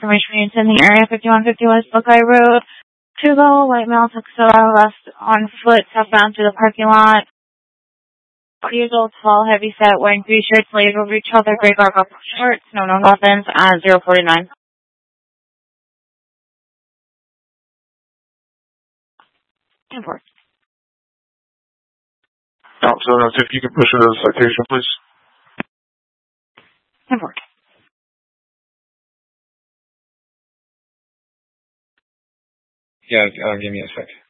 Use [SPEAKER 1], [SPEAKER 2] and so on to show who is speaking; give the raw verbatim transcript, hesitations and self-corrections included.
[SPEAKER 1] information units in the area, fifty-one fifty West Buckeye Road. Two go, white male took soda, left on foot, southbound to the parking lot. Years old, tall, heavy set, wearing three shirts laid over each other, gray gargle shorts, no known weapons, at zero forty-nine. Import.
[SPEAKER 2] Officer, if you can push her to the citation, please.
[SPEAKER 1] Import.
[SPEAKER 3] Yeah, uh, give me a sec.